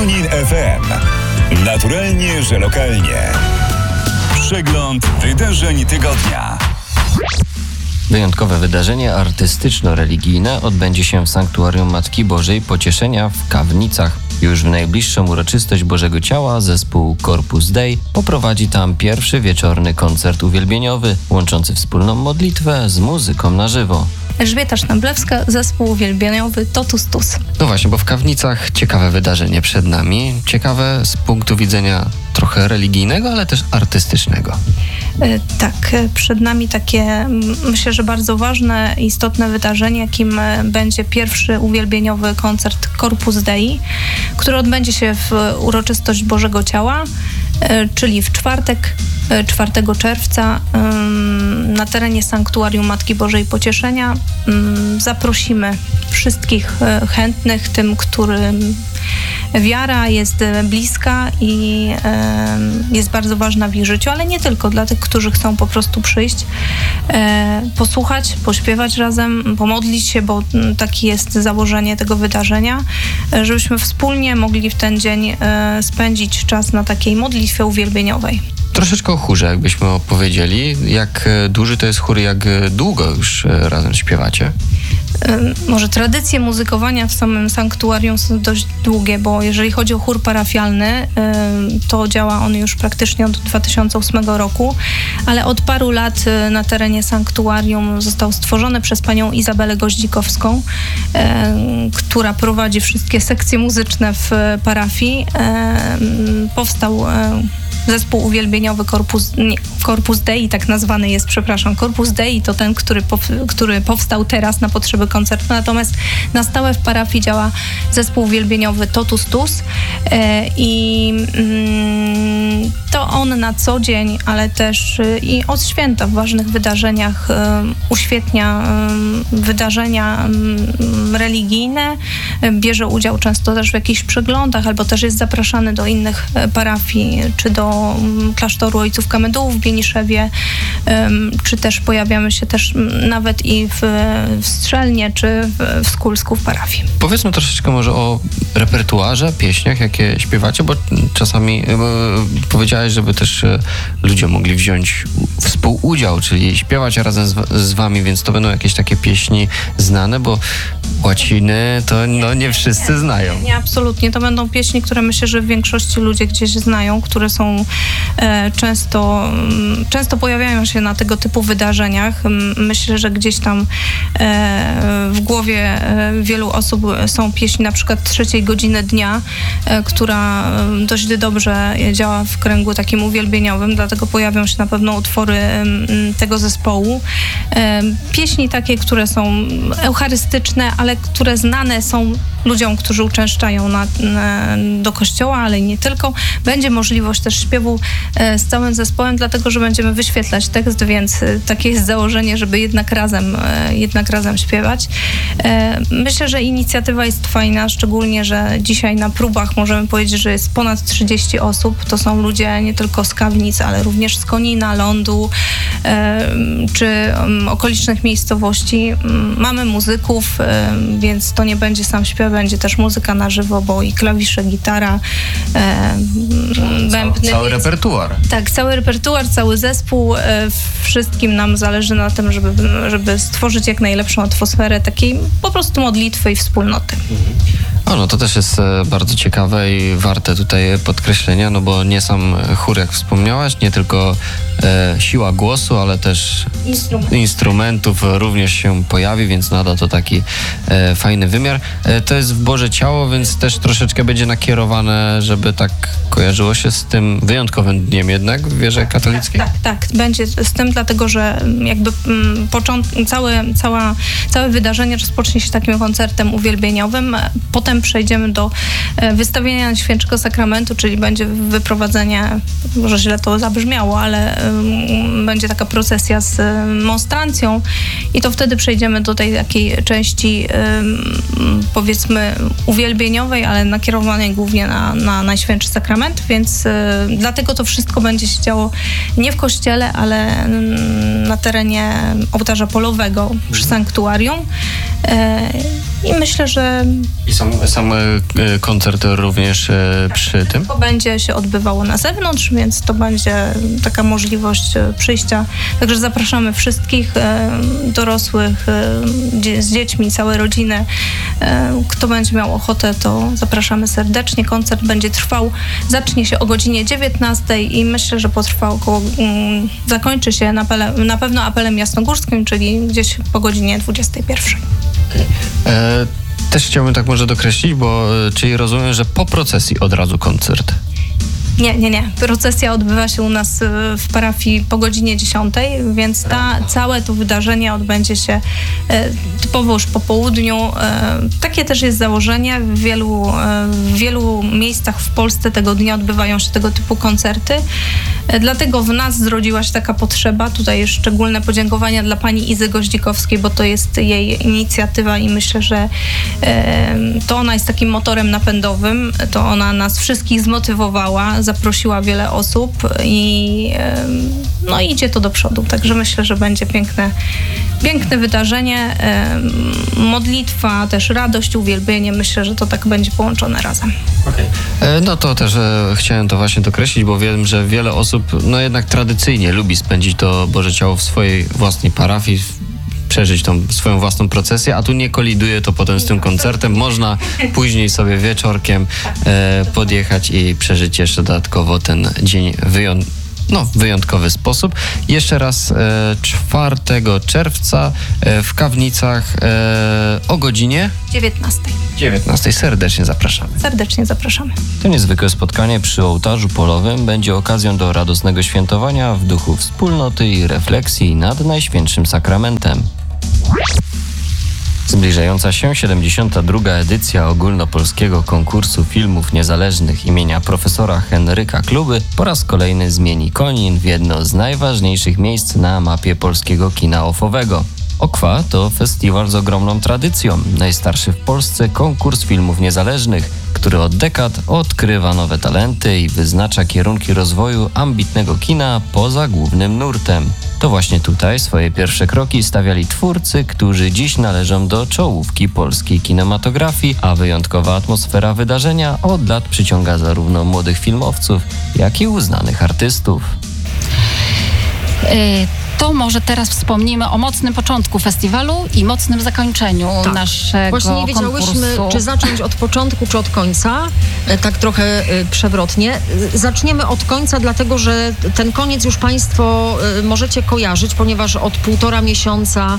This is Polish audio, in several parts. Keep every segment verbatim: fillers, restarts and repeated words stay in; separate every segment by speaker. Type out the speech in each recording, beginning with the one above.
Speaker 1: TuneIn F M. Naturalnie, że lokalnie. Przegląd wydarzeń tygodnia.
Speaker 2: Wyjątkowe wydarzenie artystyczno-religijne odbędzie się w Sanktuarium Matki Bożej Pocieszenia w Kawnicach. Już w najbliższą uroczystość Bożego Ciała zespół Corpus Dei poprowadzi tam pierwszy wieczorny koncert uwielbieniowy, łączący wspólną modlitwę z muzyką na żywo.
Speaker 3: Elżbieta Sztamblewska, zespół uwielbieniowy Totus Tus.
Speaker 2: No właśnie, bo w Kawnicach ciekawe wydarzenie przed nami. Ciekawe z punktu widzenia trochę religijnego, ale też artystycznego.
Speaker 3: Tak, przed nami takie, myślę, że bardzo ważne, istotne wydarzenie, jakim będzie pierwszy uwielbieniowy koncert Corpus Dei, który odbędzie się w uroczystość Bożego Ciała, czyli w czwartek, czwartego czerwca na terenie Sanktuarium Matki Bożej Pocieszenia. Zaprosimy wszystkich chętnych, tym, którym wiara jest bliska i jest bardzo ważna w ich życiu, ale nie tylko, dla tych, którzy chcą po prostu przyjść, posłuchać, pośpiewać razem, pomodlić się, bo takie jest założenie tego wydarzenia, żebyśmy wspólnie mogli w ten dzień spędzić czas na takiej modlitwie uwielbieniowej.
Speaker 2: Troszeczkę o chórze, jakbyśmy opowiedzieli. Jak duży to jest chór, jak długo już razem śpiewacie?
Speaker 3: Może tradycje muzykowania w samym sanktuarium są dość długie, bo jeżeli chodzi o chór parafialny, to działa on już praktycznie od dwa tysiące ósmego roku, ale od paru lat na terenie sanktuarium został stworzony przez panią Izabelę Goździkowską, która prowadzi wszystkie sekcje muzyczne w parafii. Powstał zespół uwielbieniowy Corpus, nie, Corpus Dei, tak nazwany jest, przepraszam. Corpus Dei to ten, który, pow, który powstał teraz na potrzeby koncertu, natomiast na stałe w parafii działa zespół uwielbieniowy Totus Tus e, i mm, to on na co dzień, ale też y, i od święta w ważnych wydarzeniach y, uświetnia y, wydarzenia y, religijne, y, bierze udział często też w jakichś przeglądach, albo też jest zapraszany do innych y, parafii, czy do klasztoru Ojców Kamedułów w Bieniszewie, czy też pojawiamy się też nawet i w, w Strzelnie, czy w, w Skulsku w parafii.
Speaker 2: Powiedzmy troszeczkę może o repertuarze, pieśniach, jakie śpiewacie, bo czasami bo powiedziałeś, żeby też ludzie mogli wziąć współudział, czyli śpiewać razem z, z wami, więc to będą jakieś takie pieśni znane, bo łaciny to no nie wszyscy znają.
Speaker 3: Nie, absolutnie. To będą pieśni, które myślę, że w większości ludzie gdzieś znają, które są e, często, często pojawiają się na tego typu wydarzeniach. Myślę, że gdzieś tam e, w głowie e, wielu osób są pieśni na przykład trzeciej godziny dnia, e, która dość dobrze działa w kręgu takim uwielbieniowym, dlatego pojawią się na pewno utwory e, tego zespołu. E, pieśni takie, które są eucharystyczne, ale które znane są ludziom, którzy uczęszczają na, na, do kościoła, ale i nie tylko. Będzie możliwość też śpiewu e, z całym zespołem, dlatego, że będziemy wyświetlać tekst, więc e, takie jest założenie, żeby jednak razem, e, jednak razem śpiewać. E, myślę, że inicjatywa jest fajna, szczególnie, że dzisiaj na próbach możemy powiedzieć, że jest ponad trzydzieści osób. To są ludzie nie tylko z Kawnic, ale również z Konina, Lądu, e, czy um, okolicznych miejscowości. Mamy muzyków, e, więc to nie będzie sam śpiew, będzie też muzyka na żywo, bo i klawisze, gitara, e, bębny.
Speaker 2: Cały
Speaker 3: więc,
Speaker 2: repertuar.
Speaker 3: Tak, cały repertuar, cały zespół. E, wszystkim nam zależy na tym, żeby, żeby stworzyć jak najlepszą atmosferę takiej po prostu modlitwy i wspólnoty.
Speaker 2: O, no to też jest e, bardzo ciekawe i warte tutaj podkreślenia, no bo nie sam chór, jak wspomniałaś, nie tylko e, siła głosu, ale też
Speaker 3: Instrument.
Speaker 2: instrumentów również się pojawi, więc nada to taki e, fajny wymiar. E, to jest w Boże Ciało, więc też troszeczkę będzie nakierowane, żeby tak kojarzyło się z tym wyjątkowym dniem jednak w wierze katolickiej.
Speaker 3: Tak, tak, tak. Będzie z tym, dlatego że jakby mm, począt- całe, cała, całe wydarzenie rozpocznie się takim koncertem uwielbieniowym. Potem przejdziemy do e, wystawienia Świętego Sakramentu, czyli będzie wyprowadzenie, może źle to zabrzmiało, ale um, będzie taka procesja z um, monstrancją i to wtedy przejdziemy do tej takiej części um, powiedzmy uwielbieniowej, ale nakierowanej głównie na, na Najświętszy Sakrament, więc e, dlatego to wszystko będzie się działo nie w kościele, ale m, na terenie ołtarza polowego przy sanktuarium. E, i myślę, że...
Speaker 2: I sam, sam koncert również przy tym?
Speaker 3: To będzie się odbywało na zewnątrz, więc to będzie taka możliwość przyjścia. Także zapraszamy wszystkich dorosłych z dziećmi, całe rodziny. Kto będzie miał ochotę, to zapraszamy serdecznie. Koncert będzie trwał, zacznie się o godzinie dziewiętnastej i myślę, że potrwa około, zakończy się na, pele, na pewno apelem jasnogórskim, czyli gdzieś po godzinie dwudziestej pierwszej.
Speaker 2: Okay. E, też chciałbym tak może dokreślić, bo czyli rozumiem, że po procesji od razu koncert.
Speaker 3: Nie, nie, nie. Procesja odbywa się u nas w parafii po godzinie dziesiątej, więc ta, całe to wydarzenie odbędzie się e, typowo już po południu. E, takie też jest założenie. W wielu, e, w wielu miejscach w Polsce tego dnia odbywają się tego typu koncerty. E, dlatego w nas zrodziła się taka potrzeba. Tutaj szczególne podziękowania dla pani Izy Goździkowskiej, bo to jest jej inicjatywa i myślę, że e, to ona jest takim motorem napędowym. To ona nas wszystkich zmotywowała, zaprosiła wiele osób i no idzie to do przodu. Także myślę, że będzie piękne, piękne wydarzenie. Modlitwa, też radość, uwielbienie. Myślę, że to tak będzie połączone razem.
Speaker 2: Okay. No to też e, chciałem to właśnie dokreślić, bo wiem, że wiele osób no jednak tradycyjnie lubi spędzić to Boże Ciało w swojej własnej parafii, przeżyć tą swoją własną procesję, a tu nie koliduje to potem z tym koncertem. Można później sobie wieczorkiem e, podjechać i przeżyć jeszcze dodatkowo ten dzień wyjątkowy. No, w wyjątkowy sposób. Jeszcze raz e, czwartego czerwca e, w Kawnicach e, o godzinie
Speaker 3: dziewiętnastej.
Speaker 2: dziewiętnastej. Serdecznie zapraszamy.
Speaker 3: Serdecznie zapraszamy.
Speaker 2: To niezwykłe spotkanie przy ołtarzu polowym będzie okazją do radosnego świętowania w duchu wspólnoty i refleksji nad Najświętszym Sakramentem. Zbliżająca się siedemdziesiąta druga edycja ogólnopolskiego konkursu filmów niezależnych imienia profesora Henryka Kluby po raz kolejny zmieni Konin w jedno z najważniejszych miejsc na mapie polskiego kina ofowego. Okwa to festiwal z ogromną tradycją, najstarszy w Polsce konkurs filmów niezależnych, który od dekad odkrywa nowe talenty i wyznacza kierunki rozwoju ambitnego kina poza głównym nurtem. To właśnie tutaj swoje pierwsze kroki stawiali twórcy, którzy dziś należą do czołówki polskiej kinematografii, a wyjątkowa atmosfera wydarzenia od lat przyciąga zarówno młodych filmowców, jak i uznanych artystów.
Speaker 4: Y- To może teraz wspomnimy o mocnym początku festiwalu i mocnym zakończeniu
Speaker 5: tak.
Speaker 4: naszego
Speaker 5: Właśnie nie wiedziałyśmy,
Speaker 4: konkursu.
Speaker 5: czy zacząć od początku, czy od końca. Tak trochę przewrotnie. Zaczniemy od końca, dlatego że ten koniec już Państwo możecie kojarzyć, ponieważ od półtora miesiąca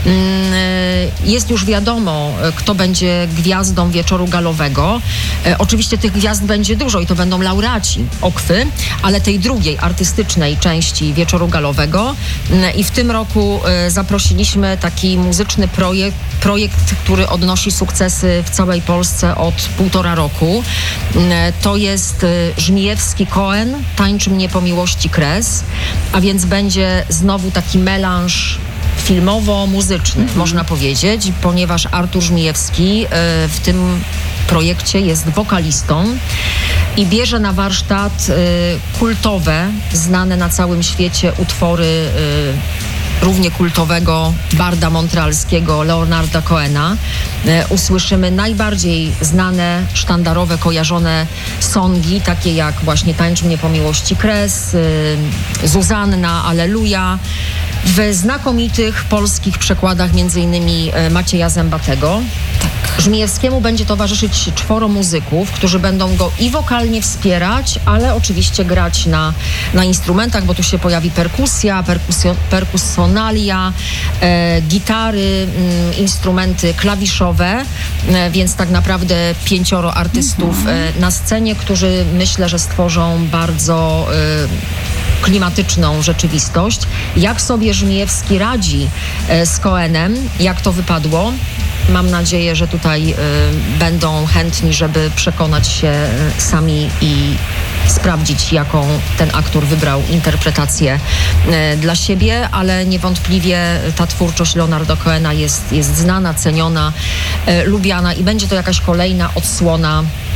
Speaker 5: jest już wiadomo, kto będzie gwiazdą Wieczoru Galowego. Oczywiście tych gwiazd będzie dużo i to będą laureaci Okwy, ale tej drugiej, artystycznej części Wieczoru Galowego. I w tym roku zaprosiliśmy taki muzyczny projekt, projekt, który odnosi sukcesy w całej Polsce od półtora roku. To jest Żmijewski Koen, Tańczy mnie po miłości kres, a więc będzie znowu taki melanż filmowo-muzyczny, mm-hmm. można powiedzieć, ponieważ Artur Żmijewski w tym projekcie jest wokalistą i bierze na warsztat y, kultowe, znane na całym świecie utwory y, równie kultowego barda montrealskiego Leonarda Cohena. Y, usłyszymy najbardziej znane, sztandarowe, kojarzone songi, takie jak właśnie Tańcz mnie po miłości kres, y, Zuzanna, Alleluja, w znakomitych polskich przekładach między innymi Macieja Zębatego. Tak. Żmijewskiemu będzie towarzyszyć czworo muzyków, którzy będą go i wokalnie wspierać, ale oczywiście grać na, na instrumentach, bo tu się pojawi perkusja, perkusjo, perkusjonalia, e, gitary, m, instrumenty klawiszowe, e, więc tak naprawdę pięcioro artystów e, na scenie, którzy myślę, że stworzą bardzo e, klimatyczną rzeczywistość. Jak sobie Żmijewski radzi e, z Cohenem, jak to wypadło? Mam nadzieję, że tutaj y, będą chętni, żeby przekonać się y, sami i sprawdzić, jaką ten aktor wybrał interpretację y, dla siebie, ale niewątpliwie ta twórczość Leonarda Cohena jest, jest znana, ceniona, y, lubiana i będzie to jakaś kolejna odsłona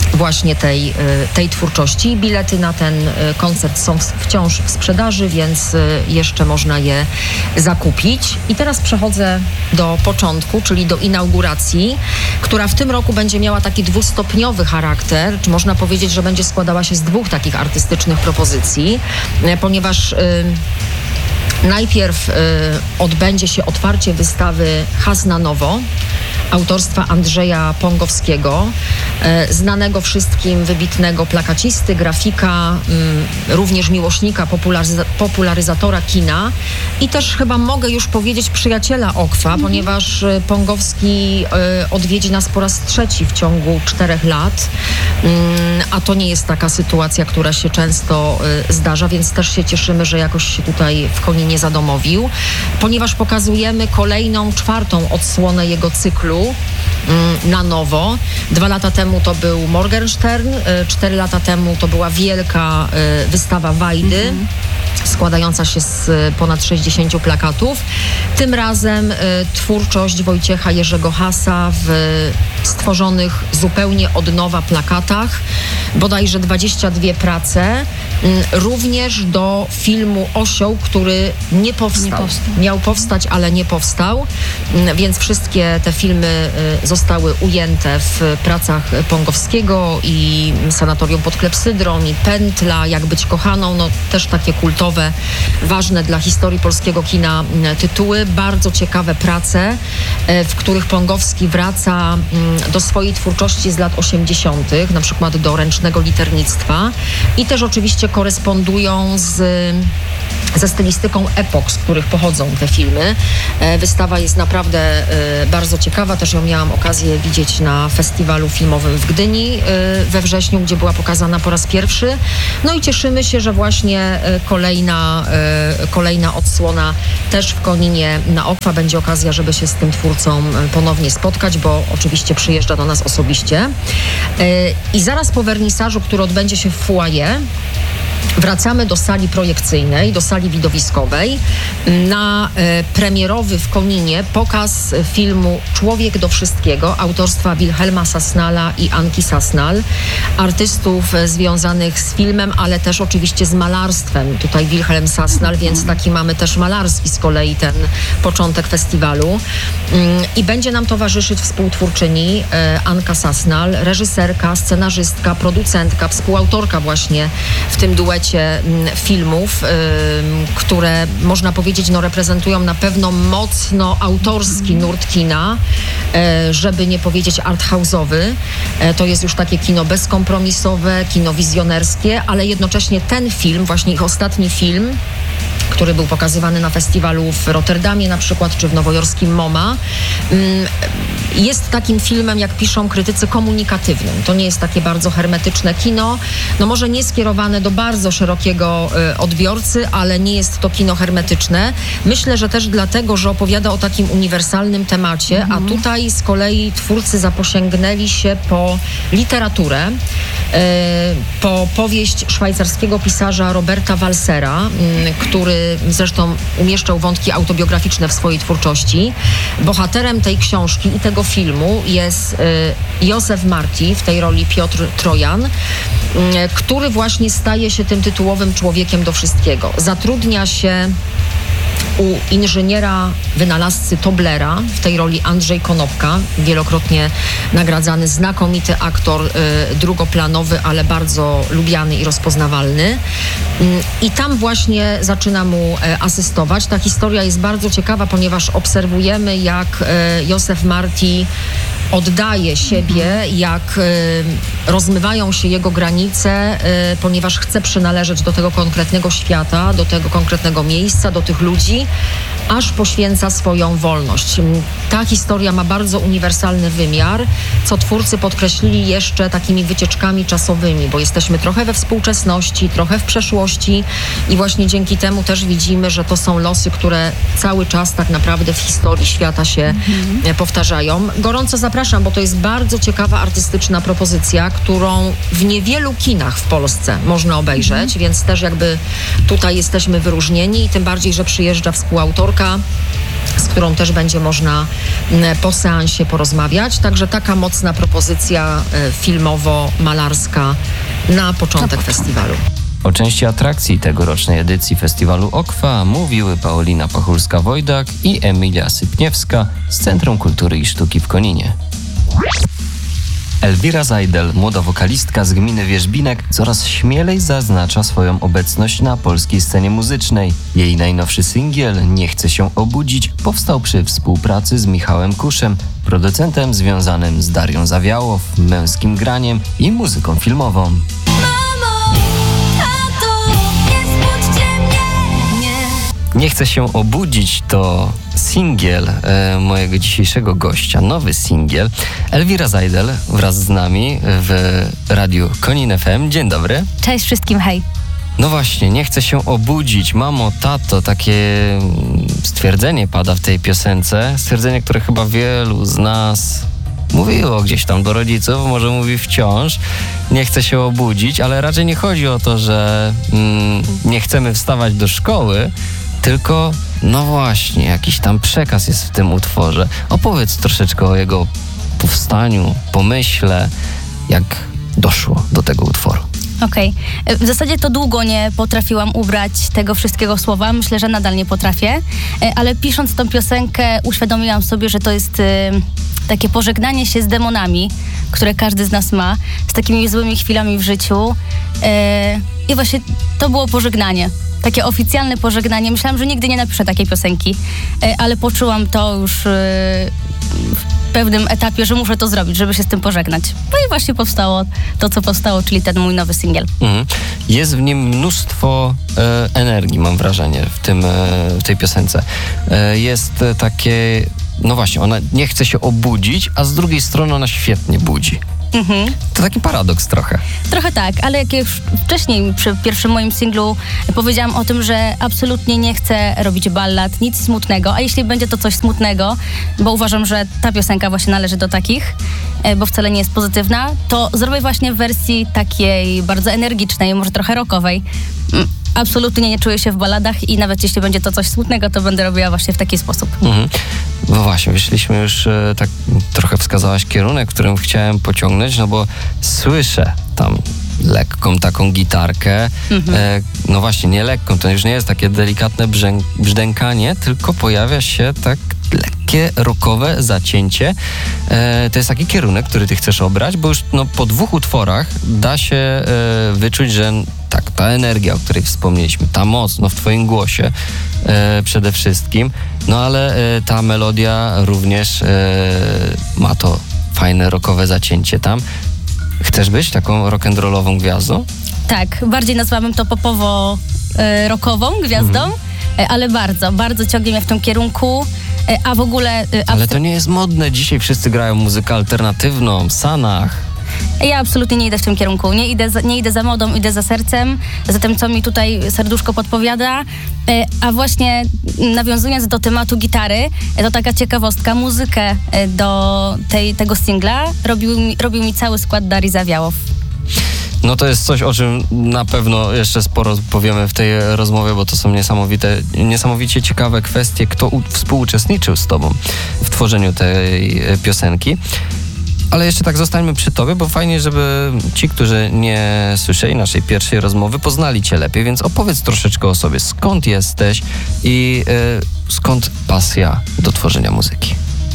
Speaker 5: właśnie tej, tej twórczości. Bilety na ten koncert są wciąż w sprzedaży, więc jeszcze można je zakupić. I teraz przechodzę do początku, czyli do inauguracji, która w tym roku będzie miała taki dwustopniowy charakter, czy można powiedzieć, że będzie składała się z dwóch takich artystycznych propozycji, ponieważ najpierw y, odbędzie się otwarcie wystawy Has na nowo autorstwa Andrzeja Pągowskiego, y, znanego wszystkim wybitnego plakacisty, grafika, y, również miłośnika, popularyza- popularyzatora kina i też chyba mogę już powiedzieć przyjaciela Okwa, mm-hmm. ponieważ y, Pągowski y, odwiedzi nas po raz trzeci w ciągu czterech lat, y, a to nie jest taka sytuacja, która się często y, zdarza, więc też się cieszymy, że jakoś się tutaj w Koninie nie zadomowił, ponieważ pokazujemy kolejną, czwartą odsłonę jego cyklu mm, na nowo. Dwa lata temu to był Morgenstern, y, cztery lata temu to była wielka y, wystawa Wajdy, mm-hmm. składająca się z ponad sześćdziesięciu plakatów. Tym razem y, twórczość Wojciecha Jerzego Hasa w stworzonych zupełnie od nowa plakatach, bodajże dwadzieścia dwie prace, y, również do filmu Osioł, który nie powstał. nie powstał. Miał powstać, ale nie powstał, y, więc wszystkie te filmy y, zostały ujęte w pracach Pągowskiego i Sanatorium pod Klepsydrą, i Pętla, Jak być kochaną, no też takie kultowe, ważne dla historii polskiego kina tytuły, bardzo ciekawe prace, w których Pągowski wraca do swojej twórczości z lat osiemdziesiątych, na przykład do ręcznego liternictwa i też oczywiście korespondują z ze stylistyką epok, z których pochodzą te filmy. Wystawa jest naprawdę bardzo ciekawa, też ją miałam okazję widzieć na festiwalu filmowym w Gdyni we wrześniu, gdzie była pokazana po raz pierwszy. No i cieszymy się, że właśnie kolejna, kolejna odsłona też w Koninie na Okwa będzie okazja, żeby się z tym twórcą ponownie spotkać, bo oczywiście przyjeżdża do nas osobiście. I zaraz po wernisażu, który odbędzie się w foyer, wracamy do sali projekcyjnej, do sali widowiskowej na e, premierowy w Koninie pokaz filmu Człowiek do wszystkiego autorstwa Wilhelma Sasnala i Anki Sasnal, artystów e, związanych z filmem, ale też oczywiście z malarstwem. Tutaj Wilhelm Sasnal, więc taki mamy też malarski z kolei ten początek festiwalu. Ym, I będzie nam towarzyszyć współtwórczyni e, Anka Sasnal, reżyserka, scenarzystka, producentka, współautorka właśnie w tym duecie filmów, y, które można powiedzieć no, reprezentują na pewno mocno autorski nurt kina, y, żeby nie powiedzieć arthouse'owy. Y, to jest już takie kino bezkompromisowe, kino wizjonerskie, ale jednocześnie ten film, właśnie ich ostatni film, który był pokazywany na festiwalu w Rotterdamie na przykład, czy w nowojorskim MoMA, jest takim filmem, jak piszą krytycy, komunikatywnym. To nie jest takie bardzo hermetyczne kino, no może nie skierowane do bardzo szerokiego y, odbiorcy, ale nie jest to kino hermetyczne. Myślę, że też dlatego, że opowiada o takim uniwersalnym temacie, mhm. a tutaj z kolei twórcy zaposięgnęli się po literaturę, y, po powieść szwajcarskiego pisarza Roberta Walsera, y, który zresztą umieszczał wątki autobiograficzne w swojej twórczości. Bohaterem tej książki i tego filmu jest y, Józef Marti, w tej roli Piotr Trojan, y, który właśnie staje się tym tytułowym człowiekiem do wszystkiego. Zatrudnia się u inżyniera wynalazcy Toblera, w tej roli Andrzej Konopka, wielokrotnie nagradzany, znakomity aktor, y, drugoplanowy, ale bardzo lubiany i rozpoznawalny. Y, I tam właśnie zaczyna mu y, asystować. Ta historia jest bardzo ciekawa, ponieważ obserwujemy, jak y, Józef Marti oddaje siebie, jak y, rozmywają się jego granice, y, ponieważ chce przynależeć do tego konkretnego świata, do tego konkretnego miejsca, do tych ludzi, aż poświęca swoją wolność. Ta historia ma bardzo uniwersalny wymiar, co twórcy podkreślili jeszcze takimi wycieczkami czasowymi, bo jesteśmy trochę we współczesności, trochę w przeszłości i właśnie dzięki temu też widzimy, że to są losy, które cały czas tak naprawdę w historii świata się mhm. powtarzają. Gorąco zapraszam, bo to jest bardzo ciekawa artystyczna propozycja, którą w niewielu kinach w Polsce można obejrzeć, mhm. więc też jakby tutaj jesteśmy wyróżnieni i tym bardziej, że przyjeżdża przyjeżdża współautorka, z którą też będzie można po seansie porozmawiać. Także taka mocna propozycja filmowo-malarska na początek festiwalu.
Speaker 2: O części atrakcji tegorocznej edycji festiwalu Okwa mówiły Paulina Pachulska-Wojdak i Emilia Sypniewska z Centrum Kultury i Sztuki w Koninie. Elwira Zajdel, młoda wokalistka z gminy Wierzbinek, coraz śmielej zaznacza swoją obecność na polskiej scenie muzycznej. Jej najnowszy singiel „Nie chcę się obudzić” powstał przy współpracy z Michałem Kuszem, producentem związanym z Darią Zawiałow, Męskim Graniem i muzyką filmową. Nie chcę się obudzić to singiel e, mojego dzisiejszego gościa, nowy singiel. Elwira Zajdel wraz z nami w radiu Konin F M. Dzień dobry.
Speaker 6: Cześć wszystkim, hej.
Speaker 2: No właśnie, nie chcę się obudzić. Mamo, tato, takie stwierdzenie pada w tej piosence. Stwierdzenie, które chyba wielu z nas mówiło gdzieś tam do rodziców, może mówi wciąż. Nie chcę się obudzić, ale raczej nie chodzi o to, że mm, nie chcemy wstawać do szkoły, tylko, no właśnie, jakiś tam przekaz jest w tym utworze. Opowiedz troszeczkę o jego powstaniu, pomyśle, jak doszło do tego utworu.
Speaker 6: Okej. Okay. W zasadzie to długo nie potrafiłam ubrać tego wszystkiego słowa. Myślę, że nadal nie potrafię. Ale pisząc tą piosenkę uświadomiłam sobie, że to jest takie pożegnanie się z demonami, które każdy z nas ma, z takimi złymi chwilami w życiu. I właśnie to było pożegnanie. Takie oficjalne pożegnanie. Myślałam, że nigdy nie napiszę takiej piosenki, ale poczułam to już w pewnym etapie, że muszę to zrobić, żeby się z tym pożegnać. No i właśnie powstało to, co powstało, czyli ten mój nowy singiel. Mhm.
Speaker 2: Jest w nim mnóstwo e, energii, mam wrażenie, w, tym, e, w tej piosence. E, jest takie, no właśnie, ona nie chce się obudzić, a z drugiej strony ona świetnie budzi. Mhm. To taki paradoks trochę.
Speaker 6: Trochę tak, ale jak już wcześniej przy pierwszym moim singlu powiedziałam o tym, że absolutnie nie chcę robić ballad, nic smutnego, a jeśli będzie to coś smutnego, bo uważam, że ta piosenka właśnie należy do takich, bo wcale nie jest pozytywna, to zrobię właśnie w wersji takiej bardzo energicznej, może trochę rockowej. Absolutnie nie czuję się w balladach i nawet jeśli będzie to coś smutnego, to będę robiła właśnie w taki sposób. Mhm.
Speaker 2: No właśnie, wyszliśmy już, e, tak trochę wskazałaś kierunek, którym chciałem pociągnąć, no bo słyszę tam lekką taką gitarkę. Mhm. E, no właśnie, nie lekką, to już nie jest takie delikatne brzę- brzdękanie, tylko pojawia się tak lekkie, rockowe zacięcie. E, to jest taki kierunek, który ty chcesz obrać, bo już no, po dwóch utworach da się e, wyczuć, że tak, ta energia, o której wspomnieliśmy, ta moc, no w twoim głosie e, przede wszystkim, no ale e, ta melodia również e, ma to fajne, rockowe zacięcie tam. Chcesz być taką rock'n'rollową gwiazdą?
Speaker 6: Tak, bardziej nazwałabym to popowo-rockową gwiazdą, mhm. ale bardzo, bardzo ciągnie mnie w tym kierunku, a w ogóle...
Speaker 2: Ale to nie jest modne, dzisiaj wszyscy grają muzykę alternatywną, Sanach.
Speaker 6: Ja absolutnie nie idę w tym kierunku, nie idę, za, nie idę za modą, idę za sercem, za tym, co mi tutaj serduszko podpowiada, a właśnie nawiązując do tematu gitary, to taka ciekawostka, muzykę do tej, tego singla robił mi, robił mi cały skład Darii Zawiałow.
Speaker 2: No to jest coś, o czym na pewno jeszcze sporo powiemy w tej rozmowie, bo to są niesamowite, niesamowicie ciekawe kwestie, kto u, współuczestniczył z tobą w tworzeniu tej piosenki. Ale jeszcze tak zostańmy przy tobie, bo fajnie, żeby ci, którzy nie słyszeli naszej pierwszej rozmowy, poznali cię lepiej, więc opowiedz troszeczkę o sobie. Skąd jesteś i y, skąd pasja do tworzenia muzyki?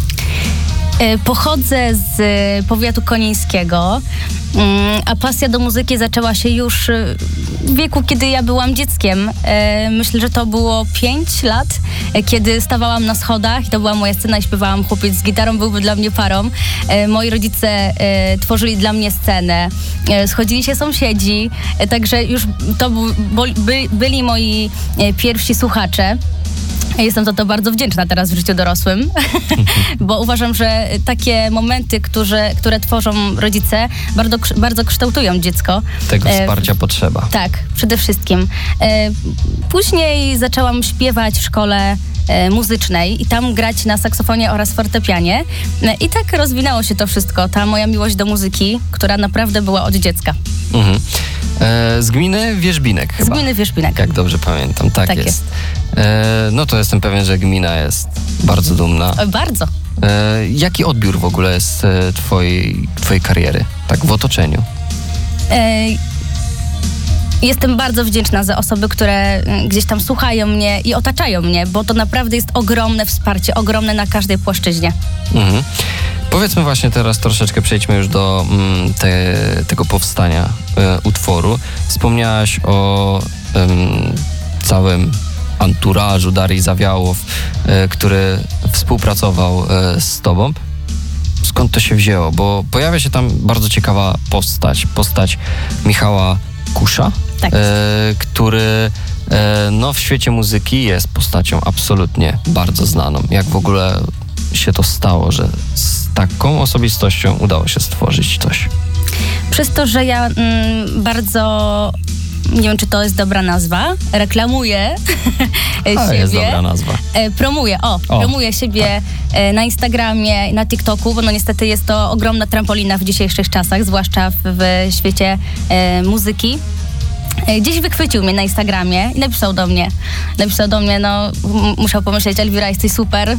Speaker 6: Pochodzę z powiatu konińskiego, a pasja do muzyki zaczęła się już w wieku, kiedy ja byłam dzieckiem. Myślę, że to było pięć lat, kiedy stawałam na schodach i to była moja scena i śpiewałam Chłopiec z gitarą, byłby dla mnie parą. Moi rodzice tworzyli dla mnie scenę, schodzili się sąsiedzi, także już to by, byli moi pierwsi słuchacze. Jestem za to bardzo wdzięczna teraz w życiu dorosłym, bo uważam, że takie momenty, które, które tworzą rodzice, bardzo, bardzo kształtują dziecko.
Speaker 2: Tego wsparcia e, potrzeba.
Speaker 6: Tak, przede wszystkim. E, później zaczęłam śpiewać w szkole e, muzycznej i tam grać na saksofonie oraz fortepianie. E, I tak rozwinęło się to wszystko, ta moja miłość do muzyki, która naprawdę była od dziecka. Mhm.
Speaker 2: E, z gminy Wierzbinek
Speaker 6: Z
Speaker 2: chyba.
Speaker 6: gminy Wierzbinek.
Speaker 2: Jak dobrze pamiętam, tak,
Speaker 6: Tak
Speaker 2: jest.
Speaker 6: jest.
Speaker 2: E, no to jestem pewien, że gmina jest bardzo dumna.
Speaker 6: Oj, bardzo.
Speaker 2: E, jaki odbiór w ogóle jest e, twojej, twojej kariery, tak w otoczeniu?
Speaker 6: E, Jestem bardzo wdzięczna za osoby, które mm, gdzieś tam słuchają mnie i otaczają mnie, bo to naprawdę jest ogromne wsparcie, ogromne na każdej płaszczyźnie.
Speaker 2: Mhm. Powiedzmy właśnie teraz troszeczkę przejdźmy już do mm, te, tego powstania e, utworu. Wspomniałaś o em, całym anturażu Darii Zawiałow, e, który współpracował e, z tobą. Skąd to się wzięło? Bo pojawia się tam bardzo ciekawa postać. Postać Michała Kusza,
Speaker 6: Tak.
Speaker 2: e, który e, no, w świecie muzyki jest postacią absolutnie bardzo znaną. Jak w ogóle się to stało, że z taką osobistością udało się stworzyć coś?
Speaker 6: Przez to, że ja mm, bardzo, nie wiem czy to jest dobra nazwa, reklamuję
Speaker 2: A,
Speaker 6: siebie.
Speaker 2: jest dobra nazwa.
Speaker 6: E, promuję, o,
Speaker 2: O,
Speaker 6: promuję siebie e, na Instagramie, na TikToku, bo no niestety jest to ogromna trampolina w dzisiejszych czasach, zwłaszcza w, w świecie e, muzyki. E, Gdzieś wychwycił mnie na Instagramie i napisał do mnie. Napisał do mnie, no m- musiał pomyśleć, Elwira, jesteś super.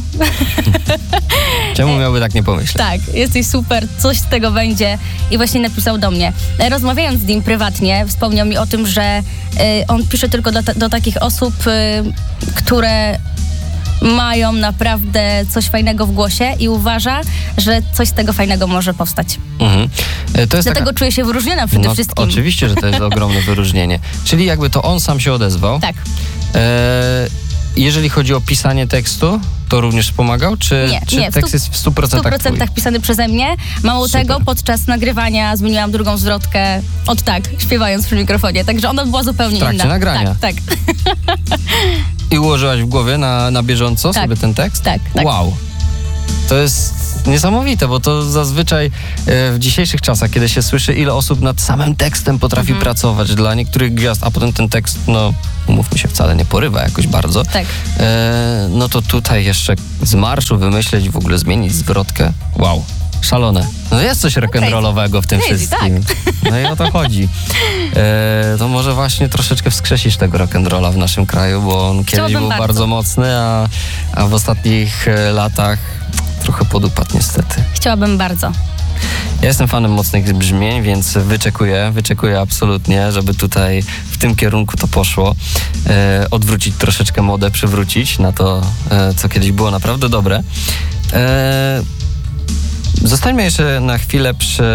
Speaker 2: Czemu miałby tak nie pomyśleć?
Speaker 6: Tak, jesteś super, coś z tego będzie. I właśnie napisał do mnie. E, Rozmawiając z nim prywatnie, wspomniał mi o tym, że e, on pisze tylko do, ta- do takich osób, e, które mają naprawdę coś fajnego w głosie i uważa, że coś z tego fajnego może powstać.
Speaker 2: Mhm. E, To jest
Speaker 6: Dlatego
Speaker 2: taka...
Speaker 6: czuję się wyróżniona przede
Speaker 2: no,
Speaker 6: wszystkim.
Speaker 2: Oczywiście, że to jest ogromne wyróżnienie. Czyli jakby to on sam się odezwał.
Speaker 6: Tak.
Speaker 2: E, jeżeli chodzi o pisanie tekstu, to również pomagał? Czy,
Speaker 6: Nie,
Speaker 2: czy
Speaker 6: nie, w
Speaker 2: tekst
Speaker 6: stu-
Speaker 2: jest w stu procentach
Speaker 6: W stu procentach pisany przeze mnie. Mało
Speaker 2: Super.
Speaker 6: tego, podczas nagrywania zmieniłam drugą zwrotkę od tak, śpiewając przy mikrofonie. Także ona była zupełnie
Speaker 2: W trakcie
Speaker 6: inna.
Speaker 2: nagrania?
Speaker 6: Tak, tak.
Speaker 2: I ułożyłaś w głowie na, na bieżąco
Speaker 6: Tak.
Speaker 2: sobie ten tekst?
Speaker 6: Tak, tak.
Speaker 2: Wow. To jest niesamowite, bo to zazwyczaj e, w dzisiejszych czasach, kiedy się słyszy, ile osób nad samym tekstem potrafi
Speaker 6: Mhm.
Speaker 2: pracować dla niektórych gwiazd, a potem ten tekst, no umówmy się, wcale nie porywa jakoś bardzo.
Speaker 6: Tak.
Speaker 2: E, no to tutaj jeszcze z marszu wymyśleć, w ogóle zmienić zwrotkę. Wow. Szalone. No jest coś rock'n'rollowego w tym
Speaker 6: Crazy,
Speaker 2: wszystkim. No i o to chodzi. E, to może właśnie troszeczkę wskrzesisz tego rock'n'rolla w naszym kraju, bo on kiedyś
Speaker 6: Chciałabym
Speaker 2: był bardzo,
Speaker 6: bardzo.
Speaker 2: mocny, a, a w ostatnich e, latach trochę podupadł niestety.
Speaker 6: Chciałabym bardzo.
Speaker 2: Ja jestem fanem mocnych brzmień, więc wyczekuję, wyczekuję absolutnie, żeby tutaj w tym kierunku to poszło. E, odwrócić troszeczkę modę, przywrócić na to, e, co kiedyś było naprawdę dobre. E, Zostańmy jeszcze na chwilę przy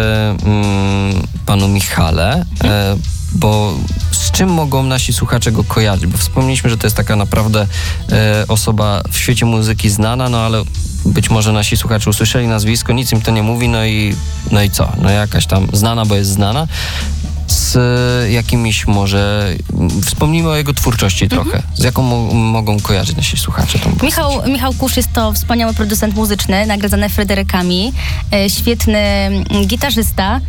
Speaker 2: mm, panu Michale, e, bo z czym mogą nasi słuchacze go kojarzyć? Bo wspomnieliśmy, że to jest taka naprawdę e, osoba w świecie muzyki znana, no ale być może nasi słuchacze usłyszeli nazwisko, nic im to nie mówi, no i, no i co? No jakaś tam znana, bo jest znana. Z e, jakimiś może... Wspomnijmy o jego twórczości trochę. Z jaką mo- mogą kojarzyć nasi słuchacze tą postać?
Speaker 6: Michał, Michał Kusz jest to wspaniały producent muzyczny, nagradzany Fryderykami, e, świetny mm, gitarzysta,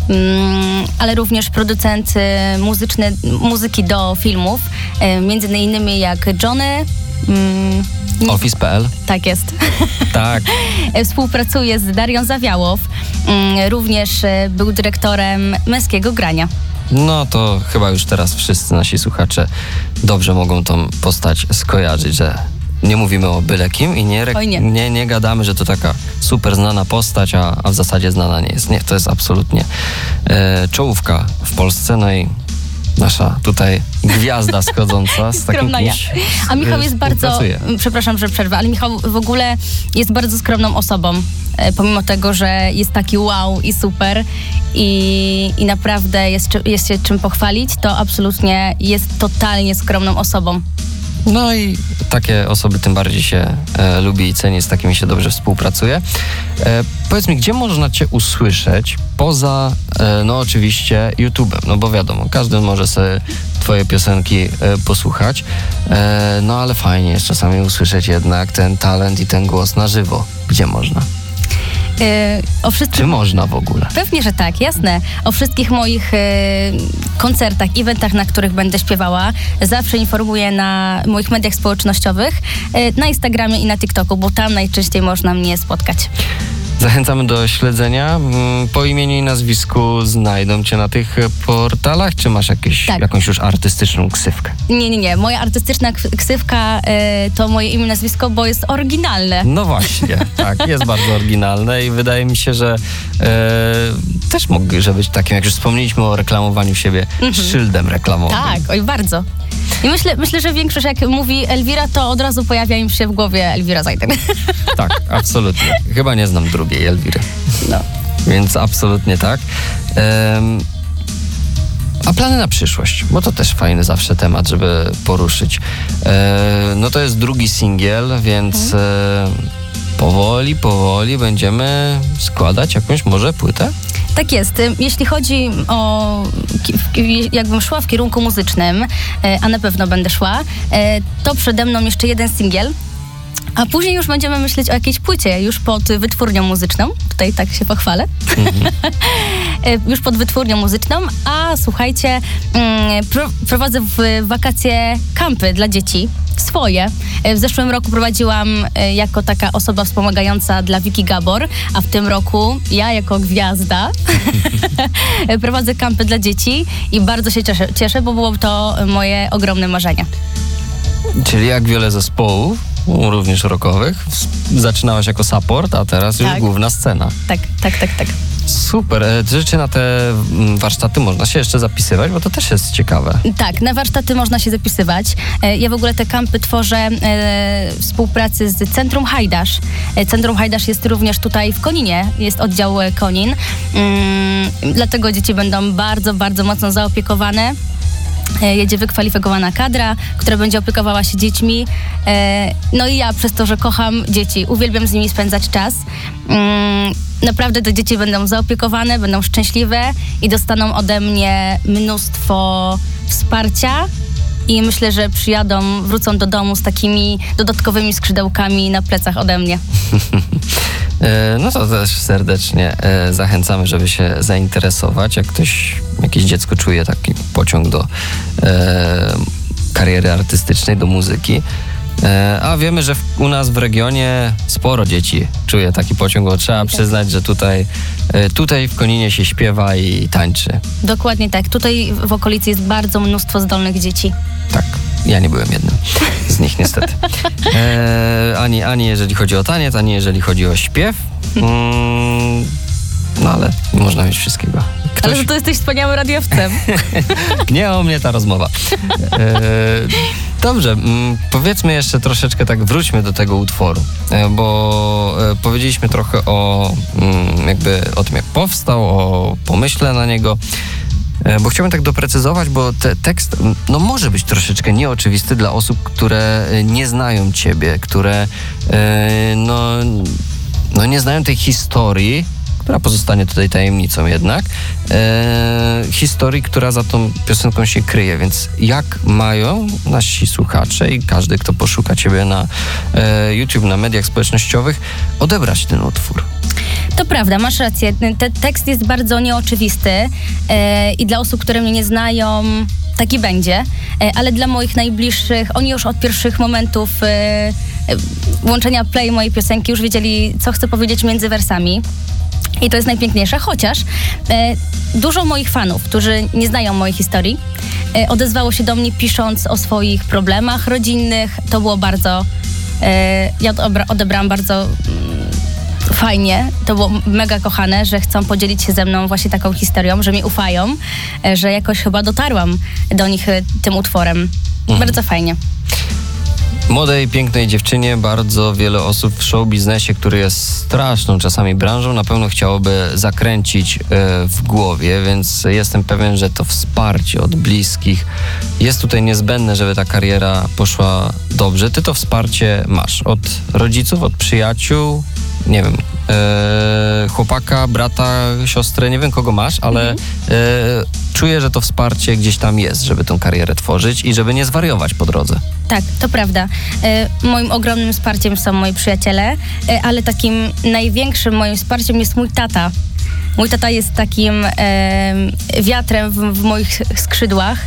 Speaker 6: mm, ale również producent e, muzyczny, muzyki do filmów, e, między innymi jak Johnny. Mm, nie-
Speaker 2: Office kropka p l.
Speaker 6: Tak jest.
Speaker 2: Tak.
Speaker 6: E, Współpracuje z Darią Zawiałow, mm, również e, był dyrektorem Męskiego Grania.
Speaker 2: No to chyba już teraz wszyscy nasi słuchacze dobrze mogą tą postać skojarzyć, że nie mówimy o byle kim i nie, re-
Speaker 6: Oj, nie.
Speaker 2: nie, nie gadamy, że to taka super znana postać, a, a w zasadzie znana nie jest. Nie, to jest absolutnie e, czołówka w Polsce, no i nasza tutaj gwiazda schodząca z takim
Speaker 6: Skromna ja.
Speaker 2: kimś
Speaker 6: A Michał jest bardzo,
Speaker 2: współpracuje.
Speaker 6: przepraszam, że przerwę, ale Michał w ogóle jest bardzo skromną osobą, e, pomimo tego, że jest taki wow i super i, i naprawdę jest, czy- jest się czym pochwalić, to absolutnie jest totalnie skromną osobą.
Speaker 2: No i takie osoby tym bardziej się e, lubi i ceni, z takimi się dobrze współpracuje. E, powiedz mi, gdzie można cię usłyszeć poza, e, no oczywiście, YouTube'em? No bo wiadomo, każdy może sobie twoje piosenki e, posłuchać, e, no ale fajnie jest czasami usłyszeć jednak ten talent i ten głos na żywo. Gdzie można?
Speaker 6: E, o wszystkim...
Speaker 2: Czy można w ogóle?
Speaker 6: Pewnie, że tak, jasne. O wszystkich moich e, koncertach, eventach, na których będę śpiewała, zawsze informuję na moich mediach społecznościowych, e, na Instagramie i na TikToku, bo tam najczęściej można mnie spotkać.
Speaker 2: Zachęcamy do śledzenia. Po imieniu i nazwisku znajdą cię na tych portalach, czy masz jakieś,
Speaker 6: Tak.
Speaker 2: jakąś już artystyczną ksywkę?
Speaker 6: Nie, nie, nie. Moja artystyczna k- ksywka e, to moje imię i nazwisko, bo jest oryginalne.
Speaker 2: No właśnie, tak, jest bardzo oryginalne i wydaje mi się, że e, też może być takim, jak już wspomnieliśmy o reklamowaniu siebie, szyldem reklamowym.
Speaker 6: Tak, oj bardzo. I myślę, myślę, że większość jak mówi Elwira, to od razu pojawia im się w głowie Elwira Zajden.
Speaker 2: Tak, absolutnie. Chyba nie znam drugiej Elwiry.
Speaker 6: No.
Speaker 2: Więc absolutnie tak. Em, a plany na przyszłość? Bo to też fajny zawsze temat, żeby poruszyć. E, no to jest drugi singiel, więc e, powoli, powoli będziemy składać jakąś może płytę?
Speaker 6: Tak jest. Jeśli chodzi o... ki- jakbym szła w kierunku muzycznym, e, a na pewno będę szła, e, to przede mną jeszcze jeden singiel, a później już będziemy myśleć o jakiejś płycie, już pod wytwórnią muzyczną. Tutaj tak się pochwalę. E, już pod wytwórnią muzyczną, a słuchajcie, mm, pro, prowadzę w wakacje kampy dla dzieci. Swoje. E, W zeszłym roku prowadziłam e, jako taka osoba wspomagająca dla Wiki Gabor, a w tym roku ja jako gwiazda prowadzę kampy dla dzieci i bardzo się cieszę, cieszę, bo było to moje ogromne marzenie.
Speaker 2: Czyli jak wiele zespołów, również rockowych, zaczynałaś jako support, a teraz już
Speaker 6: Tak.
Speaker 2: główna scena.
Speaker 6: Tak, tak, tak, tak.
Speaker 2: Super. E, Czy na te mm, warsztaty można się jeszcze zapisywać? Bo to też jest ciekawe.
Speaker 6: Tak, na warsztaty można się zapisywać. E, Ja w ogóle te kampy tworzę e, w współpracy z Centrum Hajdasz. E, Centrum Hajdasz jest również tutaj w Koninie, jest oddział e, Konin. Mm, dlatego dzieci będą bardzo, bardzo mocno zaopiekowane. E, Jedzie wykwalifikowana kadra, która będzie opiekowała się dziećmi. E, No i ja przez to, że kocham dzieci, uwielbiam z nimi spędzać czas. Mm, Naprawdę te dzieci będą zaopiekowane, będą szczęśliwe i dostaną ode mnie mnóstwo wsparcia i myślę, że przyjadą, wrócą do domu z takimi dodatkowymi skrzydełkami na plecach ode mnie.
Speaker 2: E, No to też serdecznie e, zachęcamy, żeby się zainteresować. Jak ktoś, jakieś dziecko czuje taki pociąg do e, kariery artystycznej, do muzyki, e, a wiemy, że w, u nas w regionie sporo dzieci czuje taki pociąg, bo trzeba przyznać, że tutaj, e, tutaj w Koninie się śpiewa i tańczy.
Speaker 6: Dokładnie tak. Tutaj w okolicy jest bardzo mnóstwo zdolnych dzieci.
Speaker 2: Tak, ja nie byłem jednym z nich niestety. E, ani, ani jeżeli chodzi o taniec, ani jeżeli chodzi o śpiew. Mm, no ale można mieć wszystkiego. Ktoś...
Speaker 6: Ale że to jesteś wspaniałym radiowcem.
Speaker 2: Nie o mnie ta rozmowa. E, dobrze, mm, powiedzmy jeszcze troszeczkę tak, wróćmy do tego utworu, e, bo e, powiedzieliśmy trochę o mm, jakby o tym, jak powstał, o pomyśle na niego. E, Bo chciałbym tak doprecyzować, bo te, tekst no, może być troszeczkę nieoczywisty dla osób, które e, nie znają ciebie, które e, no, no nie znają tej historii, która pozostanie tutaj tajemnicą jednak, e, historii, która za tą piosenką się kryje, więc jak mają nasi słuchacze i każdy, kto poszuka ciebie na e, YouTube, na mediach społecznościowych, odebrać ten utwór?
Speaker 6: To prawda, masz rację. Ten tekst jest bardzo nieoczywisty e, i dla osób, które mnie nie znają, taki będzie, e, ale dla moich najbliższych, oni już od pierwszych momentów e, e, włączenia play mojej piosenki już wiedzieli, co chcę powiedzieć między wersami. I to jest najpiękniejsze, chociaż e, dużo moich fanów, którzy nie znają mojej historii, e, odezwało się do mnie pisząc o swoich problemach rodzinnych. To było bardzo, e, ja odebra, odebrałam bardzo mm, fajnie, to było mega kochane, że chcą podzielić się ze mną właśnie taką historią, że mi ufają, e, że jakoś chyba dotarłam do nich e, tym utworem.
Speaker 2: Mhm.
Speaker 6: Bardzo fajnie.
Speaker 2: Młodej, pięknej dziewczynie bardzo wiele osób w show biznesie, który jest straszną czasami branżą, na pewno chciałoby zakręcić e, w głowie, więc jestem pewien, że to wsparcie od bliskich jest tutaj niezbędne, żeby ta kariera poszła dobrze. Ty to wsparcie masz od rodziców, od przyjaciół, nie wiem, e, chłopaka, brata, siostrę, nie wiem kogo masz, ale mhm. e, czuję, że to wsparcie gdzieś tam jest, żeby tą karierę tworzyć i żeby nie zwariować po drodze.
Speaker 6: Tak, to prawda. E, moim ogromnym wsparciem są moi przyjaciele, e, ale takim największym moim wsparciem jest mój tata. Mój tata jest takim e, wiatrem w, w moich skrzydłach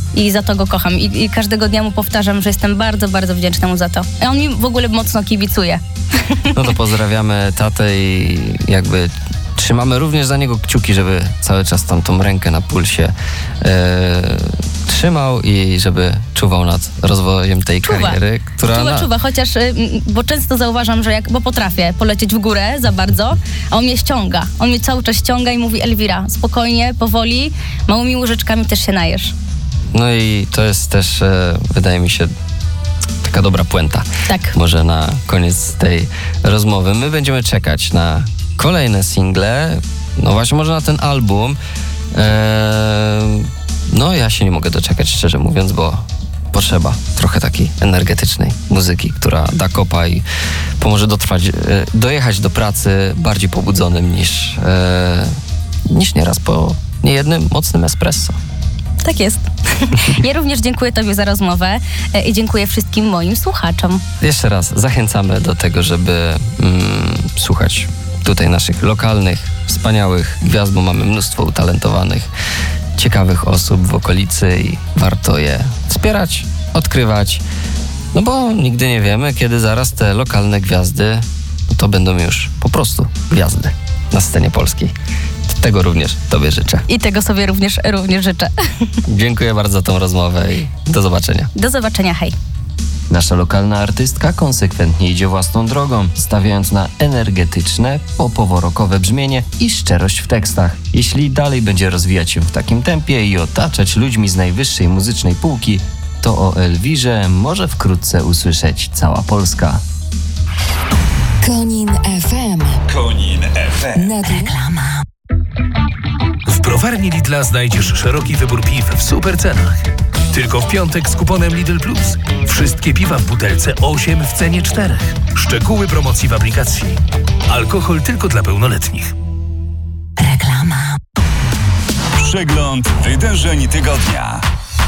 Speaker 6: I za to go kocham. I, I każdego dnia mu powtarzam, że jestem bardzo, bardzo wdzięczna mu za to. I on mi w ogóle mocno kibicuje.
Speaker 2: No to pozdrawiamy tatę i jakby trzymamy również za niego kciuki, żeby cały czas tam tą rękę na pulsie e, trzymał i żeby czuwał nad rozwojem tej
Speaker 6: Czuwa.
Speaker 2: kariery, która...
Speaker 6: Czuwa,
Speaker 2: na...
Speaker 6: czuwa, chociaż, y, bo często zauważam, że jak, bo potrafię polecieć w górę za bardzo, a on mnie ściąga. On mnie cały czas ściąga i mówi: Elwira, spokojnie, powoli, małymi łyżeczkami też się najesz.
Speaker 2: No i to jest też, e, wydaje mi się, taka dobra puenta.
Speaker 6: Tak.
Speaker 2: Może na koniec tej rozmowy. My będziemy czekać na kolejne single, no właśnie może na ten album. Eee, no ja się nie mogę doczekać, szczerze mówiąc, bo potrzeba trochę takiej energetycznej muzyki, która da kopa i pomoże dotrwać, e, dojechać do pracy bardziej pobudzonym niż, e, niż nieraz po niejednym mocnym espresso.
Speaker 6: Tak jest. Ja również dziękuję Tobie za rozmowę e, i dziękuję wszystkim moim słuchaczom.
Speaker 2: Jeszcze raz zachęcamy do tego, żeby mm, słuchać tutaj naszych lokalnych, wspaniałych gwiazd, bo mamy mnóstwo utalentowanych, ciekawych osób w okolicy i warto je wspierać, odkrywać, no bo nigdy nie wiemy, kiedy zaraz te lokalne gwiazdy to będą już po prostu gwiazdy na scenie polskiej. Tego również Tobie życzę.
Speaker 6: I tego sobie również, również życzę.
Speaker 2: Dziękuję bardzo za tą rozmowę i do zobaczenia.
Speaker 6: Do zobaczenia, hej.
Speaker 2: Nasza lokalna artystka konsekwentnie idzie własną drogą, stawiając na energetyczne, popowo-rockowe brzmienie i szczerość w tekstach. Jeśli dalej będzie rozwijać się w takim tempie i otaczać ludźmi z najwyższej muzycznej półki, to o Elwirze może wkrótce usłyszeć cała Polska.
Speaker 7: Konin F M.
Speaker 1: Konin F M.
Speaker 7: Reklama.
Speaker 8: W browarni Lidla znajdziesz szeroki wybór piw w super cenach. Tylko w piątek z kuponem Lidl Plus. Wszystkie piwa w butelce osiem w cenie czterech. Szczegóły promocji w aplikacji. Alkohol tylko dla pełnoletnich.
Speaker 7: Reklama.
Speaker 1: Przegląd wydarzeń tygodnia.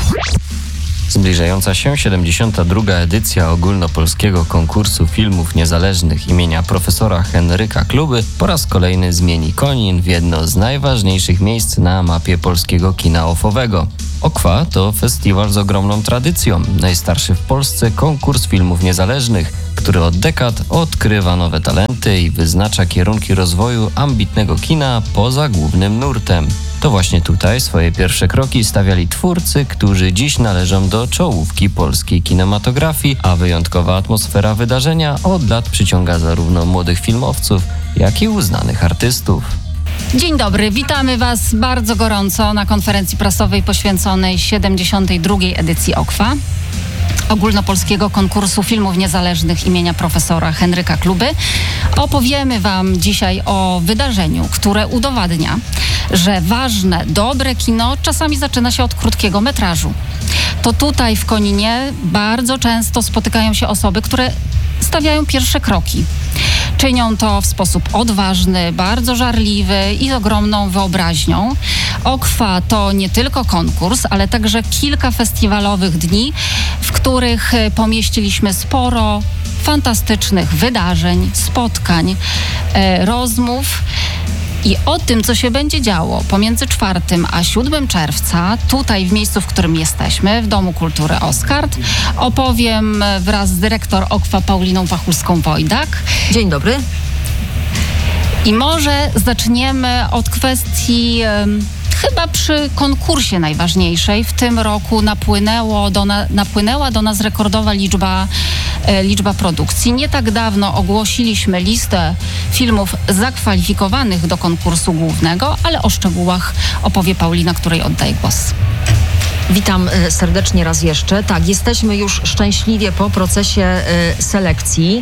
Speaker 2: Zbliżająca się siedemdziesiąta druga edycja ogólnopolskiego konkursu filmów niezależnych imienia profesora Henryka Kluby po raz kolejny zmieni Konin w jedno z najważniejszych miejsc na mapie polskiego kina ofowego. Okwa to festiwal z ogromną tradycją, najstarszy w Polsce konkurs filmów niezależnych, który od dekad odkrywa nowe talenty i wyznacza kierunki rozwoju ambitnego kina poza głównym nurtem. To właśnie tutaj swoje pierwsze kroki stawiali twórcy, którzy dziś należą do czołówki polskiej kinematografii, a wyjątkowa atmosfera wydarzenia od lat przyciąga zarówno młodych filmowców, jak i uznanych artystów.
Speaker 4: Dzień dobry, witamy Was bardzo gorąco na konferencji prasowej poświęconej siedemdziesiątej drugiej edycji Okwa, ogólnopolskiego konkursu filmów niezależnych imienia profesora Henryka Kluby. Opowiemy Wam dzisiaj o wydarzeniu, które udowadnia, że ważne, dobre kino czasami zaczyna się od krótkiego metrażu. To tutaj w Koninie bardzo często spotykają się osoby, które stawiają pierwsze kroki. Czynią to w sposób odważny, bardzo żarliwy i z ogromną wyobraźnią. Okwa to nie tylko konkurs, ale także kilka festiwalowych dni, w których pomieściliśmy sporo fantastycznych wydarzeń, spotkań, e, rozmów. I o tym, co się będzie działo pomiędzy czwartym a siódmym czerwca, tutaj w miejscu, w którym jesteśmy, w Domu Kultury Oskard, opowiem wraz z dyrektor Okwa Pauliną Wachulską-Wojdak.
Speaker 5: Dzień dobry.
Speaker 4: I może zaczniemy od kwestii... Chyba przy konkursie najważniejszej w tym roku napłynęło do na, napłynęła do nas rekordowa liczba, e, liczba produkcji. Nie tak dawno ogłosiliśmy listę filmów zakwalifikowanych do konkursu głównego, ale o szczegółach opowie Paulina, której oddaję głos.
Speaker 5: Witam serdecznie raz jeszcze. Tak, jesteśmy już szczęśliwie po procesie selekcji,